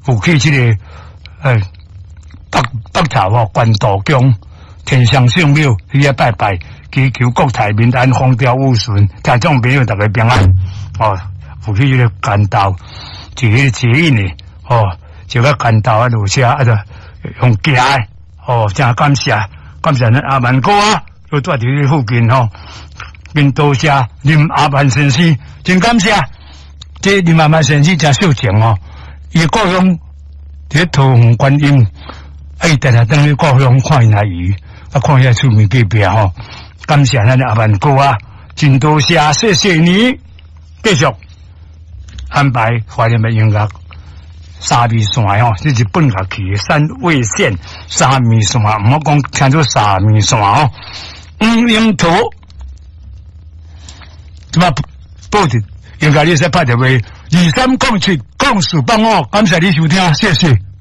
有去这个北头哦，关渡宫天上圣庙去遐拜拜，祈求国泰民安、风调雨顺，听众朋友大家平安哦。有去这个干道，就迄个捷运呢哦，就个干道啊路车啊，就用行的哦，真感谢咱阿万哥啊，就住伫这附近吼。并多谢林阿万先生，真感谢。这林阿万先生真秀情哦，伊故乡伫桃园观音，伊定定等于故乡看伊来鱼，啊看遐出面隔壁吼，感谢咱阿万哥啊，真多谢，谢谢你，继续安排怀念的音乐。三味线哦，这是本学期的3味线三味线，唔好讲听做三味线哦。樱桃，怎么报纸应该你使拍条话，2307讲4帮哦，感谢你收听，谢谢。